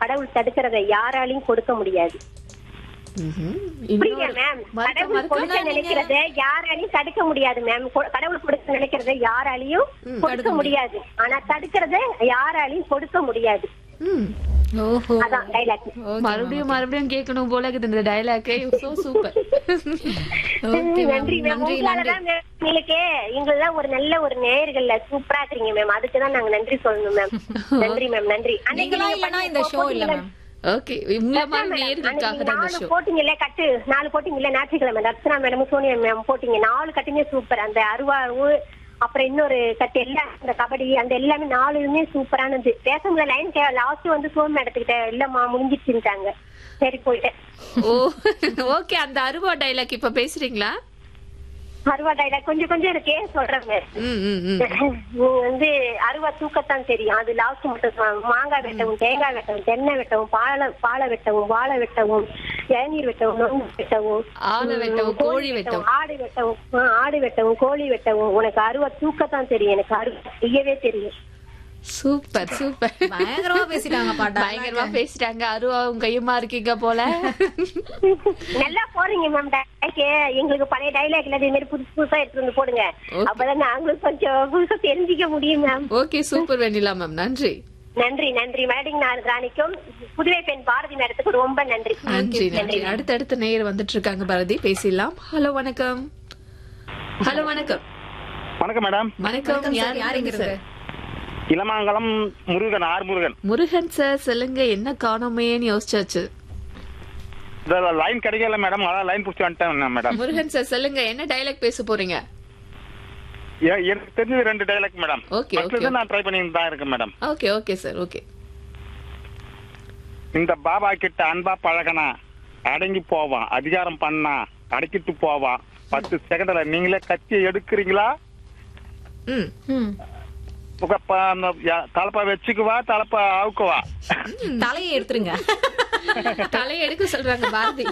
கடவுள் தடுக்கிறத யாராலையும் கொடுக்க முடியாது. புரியுதா மேம்? கடவுள் கொடுக்க நினைக்கிறத யாராலையும் தடுக்க முடியாது மேம். கடவுள் கொடுக்க நினைக்கிறத யாராலையும் கொடுக்க முடியாது. ஆனா தடுக்கிறத யாராலையும் கொடுக்க முடியாது. அதான் டைலாக். மறுபடியும் மறுபடியும் கேட்கணும் போல இருக்குது இந்த டைலாக். சூப்பர். நன்றி மேம். உங்களாலதான் மேம் எங்களுக்கு ஒரு நல்ல ஒரு நேயர்கள்ல சூப்பரா இருக்கீங்க மேம். அதுக்குதான் நாங்க நன்றி சொல்லணும் மேம். நன்றி மேம். நன்றி. அன்னைக்கு இந்த ஷோ இல்ல மேம். ஓகே, உங்கள மாதிரி நேயர்களுக்காக தான் இந்த ஷோ. 4 போட்டிங்கல்ல கட்டு, 4 போட்டிங்கல்ல ஞாயிற்றுக்கிழமை ரத்னா மேடம் சோனியா மேம் போட்டிங்க. 4 கட்டுமே சூப்பர். அந்த அருவாவு அப்புறம் இன்னொரு கட்டு எல்லாம் அந்த கபடி அந்த எல்லாமே 4மே சூப்பரானது. பேச முடியல லைன் லாஸ்ட் வந்து சோன் மேடத்துக்கிட்ட இல்லம்மா முடிஞ்சிருச்சுட்டாங்க. சரி போயிட்டேன். ஓகே, அந்த அருவா டைலாக் இப்ப பேசுறீங்களா? அருவா டைலாக் கொஞ்சம் கொஞ்சம் இருக்கே சொல்றேன். வந்து அருவா தூக்கத்தான் தெரியும். அது லாஸ்ட் மட்டும் மாங்காய் வெட்டவும், தேங்காய் வெட்டவும், தென்னை வெட்டவும், பாலை வெட்டவும், வாழை வெட்டவும், இளநீர் வெட்டவும், நொங்கு வெட்டவும், ஆடு வெட்டவும், கோழி வெட்டவும், ஆடு வெட்டவும், கோழி வெட்டவும். உனக்கு அருவா தூக்கத்தான் தெரியும், எனக்கு அருவா செய்யவே தெரியும். Super super. பயங்கரமா பேசிட்டாங்க பாட்டா. பயங்கரமா பேசிட்டாங்க. அருவாவும் கையுமா இருக்கீங்க போல. நல்லா போறீங்க மேம். எங்களுக்கு பழைய டைலாக் இல்ல, இதே மாதிரி புதுசு புதுசா எடுத்து வந்து போடுங்க. அப்பதான் நாங்களும் கொஞ்சம் புதுசா தெரிஞ்சுக்க முடியும் மேம். ஓகே, சூப்பர் வெண்ணிலா மேம். நன்றி நன்றி நன்றி. மேடிங் ராணிக்கும் புதுவை பெண் பாரதி மேடத்துக்கு ரொம்ப நன்றி. நன்றி நன்றி. அடுத்தடுத்த நேயர் வந்துட்டு இருக்காங்க பாரதி, பேசிடலாம். ஹலோ வணக்கம். ஹலோ வணக்கம். வணக்கம் மேடம். வணக்கம். யாருங்க? இளமாங்கலம் முருகன். முருகன். முருகன் சார் சொல்லுங்க, என்ன காணோமேன்னு யோசிச்சாச்சு. லைன் கிடைக்கல மேடம், அதான் லைன் புடிச்சு வந்துட்டேன் மேடம். முருகன் சார் சொல்லுங்க, என்ன டைலாக் பேச போறீங்க? எனக்கு தெரிஞ்சது 2 டைலாக் மேடம். Okay okay. நான் ட்ரை பண்ணிட்டு தான் இருக்கேன் madam. Okay okay sir. Okay. இந்த பாபா கிட்ட அன்பா பழகனா அடங்கி போவான், அதிகாரம் பண்ணா அடக்கிட்டு போவான். 10 செகண்ட்ல நீங்களே கத்தி எடுக்கிறீங்களா? தலப்பா வச்சுக்குவா, தலப்பா அவுக்குவா. தலையை எடுத்துருங்க. தலையை எடுக்க சொல்றாங்க Bharathi.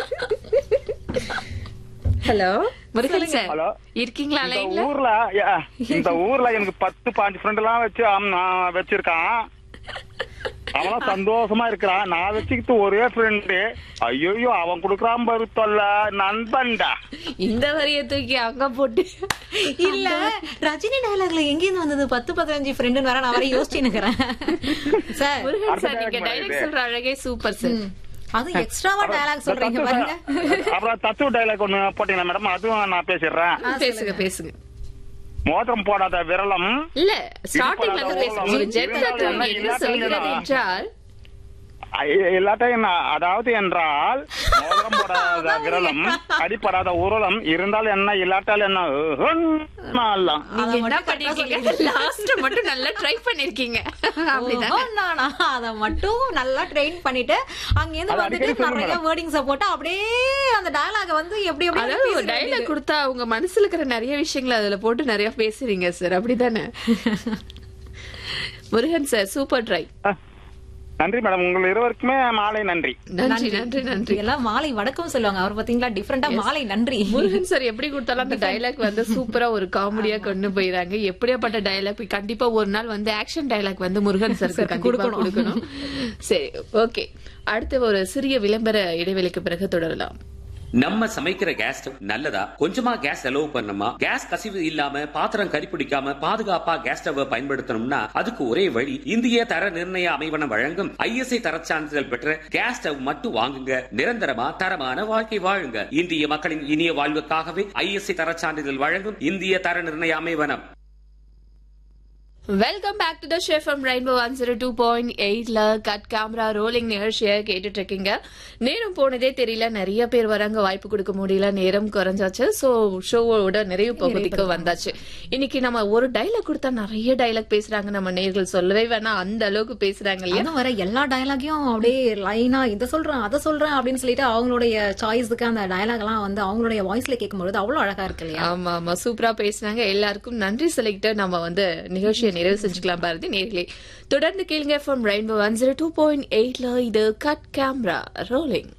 Hello Murugan sir. Hello, இருக்கீங்களா? இந்த ஊர்ல எனக்கு 10-15 ஃப்ரெண்ட் எல்லாம் வச்சிருக்கான். அவன் சந்தோஷமா இருக்கிறான். நான் வச்சுக்கிட்டு ஒரே ஃப்ரெண்டு. ஐயோ, அவன் குடுக்கறான் பாரு தொல்ல, நண்பன்டா. இந்த வரிய தூக்கி அங்க போட்டு. இல்ல, ரஜினி டயலாக்ல எங்கேருந்து வந்தது 10-15 ஃப்ரெண்டுன்னு வர நான் வர யோசிச்சு நிக்கிறேன் சார். முருகன் சார், நீங்க டைலாக் சொல்ற அழகே சூப்பர் சார். அது எக்ஸ்ட்ராவா டயலாக் சொல்றீங்க பாருங்க. அப்புறம் தத்துவ டயலாக் ஒண்ணு போட்டீங்களா மேடம்? அதுவும் நான் பேசிடுறேன். பேசுங்க பேசுங்க. மோதிரம் போடாத விரலம் இல்ல, ஸ்டார்டிங்ல இருந்து பேசுங்க. ஒரு ஜென்ரல் என்ன சொல்கிறது என்றால் எல்லாத்தையும் அதாவது என்றால் மோதிரம் போடாத விரலம், அடிப்படாத உரலம் இருந்தால் என்ன, இல்லாட்டால் என்ன. நீங்க என்ன பண்ணிருக்கீங்க? லாஸ்ட் மட்டும் நல்லா ட்ரை பண்ணிருக்கீங்க. அப்படிதான் அத மட்டும் நல்லா ட்ரெயின் பண்ணிட்டு அங்க இருந்து வந்துட்டு நிறைய வேர்டிங்ஸ் போட்டு அப்படியே அந்த டயலாக வந்து எப்படி எப்படி டயலாக் கொடுத்தா உங்க மனசுல இருக்கிற நிறைய விஷயங்களை அதுல போட்டு நிறைய பேசுறீங்க சார். அப்படிதானே முருகன் சார்? Super try. நன்றி மேடம். உங்கள் இருவருக்குமே மாலை நன்றி. நன்றி நன்றி நன்றி. எல்லாம் மாலை வணக்கம் சொல்லுவாங்க. அவர் பாத்தீங்களா டிஃபரெண்டா மாலை நன்றி. முருகன் சார் எப்படி கொடுத்தாலும் அந்த டைலாக் வந்து சூப்பரா ஒரு காமெடியா கொண்டு போயிறாங்க. எப்படியாப்பட்ட டைலாக் கண்டிப்பா ஒரு நாள் வந்து ஆக்ஷன் டைலாக் வந்து முருகன் சார் கொடுக்கணும். சரி, ஓகே. அடுத்து ஒரு சிறிய விளம்பர இடைவெளிக்கு பிறகு தொடரலாம். நம்ம சமைக்கிற கேஸ் ஸ்டவ் நல்லதா? கொஞ்சமா கேஸ் செலவு பண்ணணுமா? கேஸ் கசிவு இல்லாம, பாத்திரம் கரிப்பிடிக்காம பாதுகாப்பா கேஸ் ஸ்டவ் பயன்படுத்தணும்னா அதுக்கு ஒரே வழி, இந்திய தர நிர்ணய அமைவனம் வழங்கும் ISI தரச் சான்றிதழ் பெற்ற கேஸ் ஸ்டவ் மட்டும் வாங்குங்க. நிரந்தரமா தரமான வாழ்க்கை வாழுங்க. இந்திய மக்களின் இனிய வாழ்வுக்காகவே ISI தரச் சான்றிதழ் வழங்கும் இந்திய தர நிர்ணய அமைவனம். Welcome back to the show from rainbow 102.8ல cut camera rolling நிகழ்ச்சியை கேட்டுட்டு இருக்கீங்க. நேரம் போனதே தெரியல. நிறைய பேர் வராங்க, வாய்ப்பு கொடுக்க முடியல, நேரம் குறைஞ்சாச்சு. சோ ஷோவோட நிறைவு பகுதிக்கு வந்தாச்சு. இன்னைக்கு நம்ம ஒரு டைலாக் கொடுத்தா நிறைய டைலாக் பேசுறாங்க. நம்ம நேர்கள் சொல்லவே வேணாம், அந்த அளவுக்கு பேசுறாங்க இல்லையா? வர எல்லா டைலாக்கையும் அப்படியே லைனா இதை சொல்றேன் அதை சொல்றேன் அப்படின்னு சொல்லிட்டு அவங்களுடைய சாய்ஸுக்கு அந்த டைலாக் எல்லாம் வந்து அவங்களுடைய வாய்ஸ்ல கேட்கும்போது அவ்வளவு அழகா இருக்கு இல்லையா? ஆமா ஆமா, சூப்பரா பேசுனாங்க. எல்லாருக்கும் நன்றி சொல்லிக்கிட்டு நம்ம வந்து நிகழ்ச்சியை நிறைவு செஞ்சுக்கலாம் பாரதி. நேர்களே தொடர்ந்து கேளுங்க ஃப்ரம் ரெயின்போ 102.8ல இது கட் கேமரா ரோலிங்.